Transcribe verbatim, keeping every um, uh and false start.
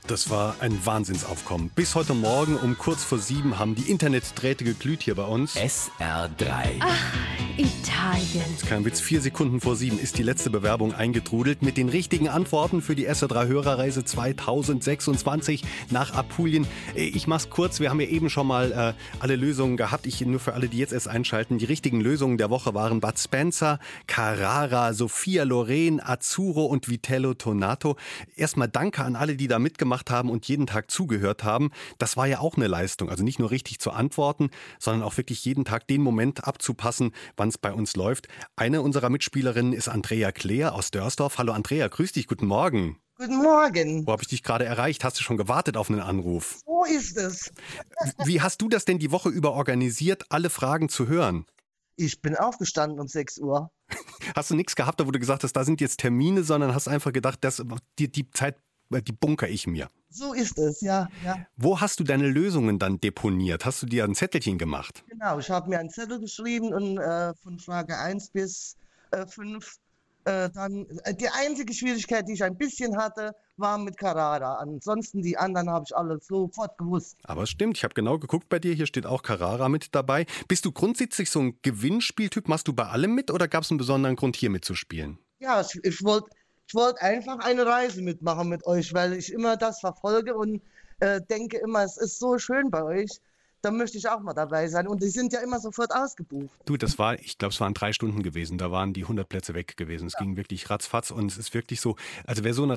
Das war ein Wahnsinnsaufkommen. Bis heute Morgen um kurz vor sieben haben die Internetdrähte geglüht hier bei uns. S R drei. Ach, Italien. Das ist kein Witz, vier Sekunden vor sieben ist die letzte Bewerbung eingetrudelt mit den richtigen Antworten für die S R drei Hörerreise zweitausendsechsundzwanzig nach Apulien. Ich mach's kurz, wir haben ja eben schon mal äh, alle Lösungen gehabt. Ich nur für alle, die jetzt erst einschalten. Die richtigen Lösungen der Woche waren Bud Spencer, Carrara, Sophia Loren, Azzurro und Vitello Tonato. Erstmal danke an alle, die da mitgemacht haben und jeden Tag zugehört haben. Das war ja auch eine Leistung. Also nicht nur richtig zu antworten, sondern auch wirklich jeden Tag den Moment abzupassen, wann es bei uns läuft. Eine unserer Mitspielerinnen ist Andrea Kleer aus Dörsdorf. Hallo Andrea, grüß dich, guten Morgen. Guten Morgen. Wo habe ich dich gerade erreicht? Hast du schon gewartet auf einen Anruf? So ist es. Wie hast du das denn die Woche über organisiert, alle Fragen zu hören? Ich bin aufgestanden um sechs Uhr. Hast du nichts gehabt, wo du gesagt hast, da sind jetzt Termine, sondern hast einfach gedacht, das, die, die Zeit, die bunker ich mir. So ist es, ja, ja. Wo hast du deine Lösungen dann deponiert? Hast du dir ein Zettelchen gemacht? Genau, ich habe mir einen Zettel geschrieben und äh, von Frage eins bis äh, fünf. Äh, dann, äh, die einzige Schwierigkeit, die ich ein bisschen hatte, war mit Carrara. Ansonsten die anderen habe ich alle sofort gewusst. Aber es stimmt, ich habe genau geguckt bei dir, hier steht auch Carrara mit dabei. Bist du grundsätzlich so ein Gewinnspieltyp? Machst du bei allem mit oder gab es einen besonderen Grund, hier mitzuspielen? Ja, ich, ich wollte ich wollt einfach eine Reise mitmachen mit euch, weil ich immer das verfolge und äh, denke immer, es ist so schön bei euch. Da möchte ich auch mal dabei sein. Und die sind ja immer sofort ausgebucht. Du, das war, ich glaube, es waren drei Stunden gewesen. Da waren die hundert Plätze weg gewesen. Es ja. ging wirklich ratzfatz und es ist wirklich so, also wer so eine